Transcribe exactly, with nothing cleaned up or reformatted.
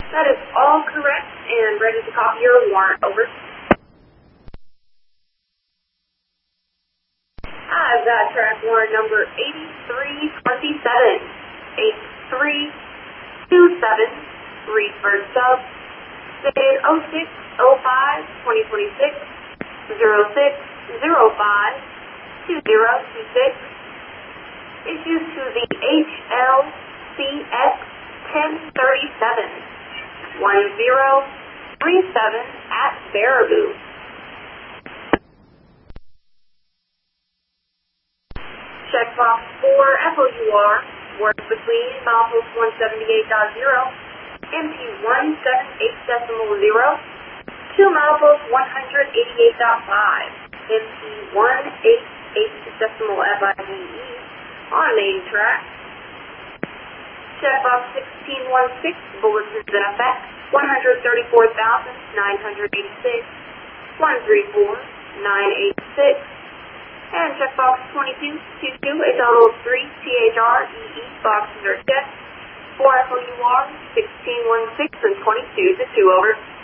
That is all correct and ready to copy your warrant. Over. I've got track warrant number eighty-three twenty-seven. eighty-three twenty-seven. Read first sub. Dated oh six oh five twenty twenty-six. oh six oh five two oh two six. Issues to the H L C X ten thirty-seven. one zero three seven at Baraboo. Checkbox four F O U R works between milepost one seventy-eight point zero M P one seventy-eight decimal zero to milepost one eighty-eight point five M P one eighty-eight decimal F I D E on main track. Checkbox sixteen sixteen, bulletins in effect, one hundred thirty-four thousand nine hundred eighty-six, one thirty-four thousand nine hundred eighty-six, and checkbox twenty-two twenty-two, a total of three T H R E E boxes are checked, four F O U R, sixteen sixteen, and twenty-two to two over.